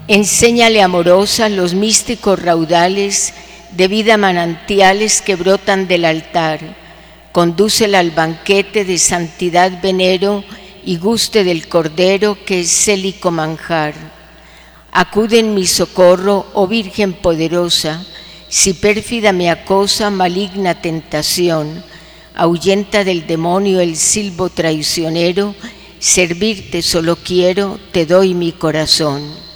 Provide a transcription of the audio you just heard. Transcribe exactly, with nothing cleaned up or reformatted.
Enséñale amorosa los místicos raudales de vida manantiales que brotan del altar. Condúcela al banquete de santidad venero y guste del cordero que es célico manjar. Acude en mi socorro, oh Virgen poderosa, si pérfida me acosa maligna tentación, ahuyenta del demonio el silbo traicionero, servirte solo quiero, te doy mi corazón.